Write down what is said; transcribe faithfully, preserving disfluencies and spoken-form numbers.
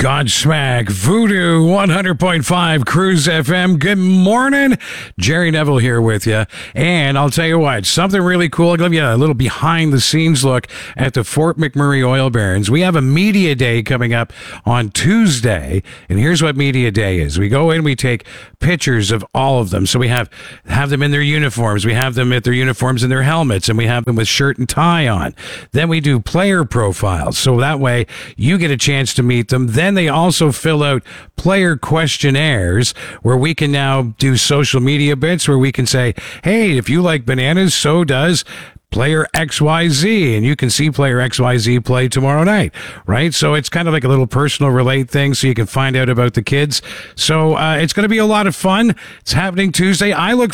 Godsmack, Voodoo one hundred point five Cruise F M. Good morning. Jerry Neville here with you. And I'll tell you what, something really cool. I'll give you a little behind the scenes look at the Fort McMurray Oil Barons. We have a media day coming up on Tuesday. And here's what media day is. We go in, we take pictures of all of them. So we have, have them in their uniforms. We have them at their uniforms and their helmets, and we have them with shirt and tie on. Then we do player profiles. So that way you get a chance to meet them. Then they also fill out player questionnaires where we can now do social media bits where we can say, hey, if you like bananas, so does player X Y Z, and you can see player X Y Z play tomorrow night, right? So it's kind of like a little personal relate thing so you can find out about the kids. So uh, it's going to be a lot of fun. It's happening Tuesday. I look